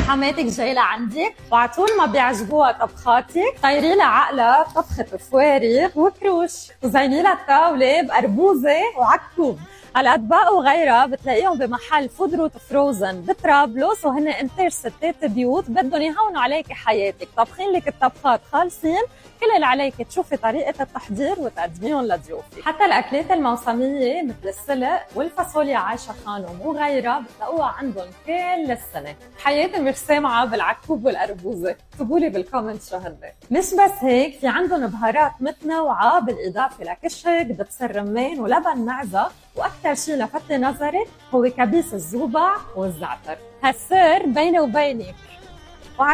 حماتك جاي لعندك وعلى طول ما بيعجبوها طبخاتك، طيري لها عقلها طبخة فوارغ وكروش وزيني لها الطاولة بقربوزة وعكوب. هالأطباق وغيرها بتلاقيهم بمحل فود روت فروزن بطرابلس، وهن انتاج ستات بيوت بدهم يهونوا عليك حياتك، طابخين لك الطبخات خالصين. كل اللي عليك تشوفي طريقة التحضير وتقدميهم لضيوفك. حتى الأكلات الموسمية مثل السلق والفاصوليا عايشة خانم وغيرها بتلاقوها عندهم كل السنة. حياتي مش سامعة بالعكوب والقربوزة، اكتبولي بالكومنت شو هن. مش بس هيك، في عندهم بهارات متنوعة بالإضافة لكشك دبس الرمان ولبن معزة، وأكثر شيء لفت نظري هو كبيس الزوبع والزعتر. هالسر بيني وبينك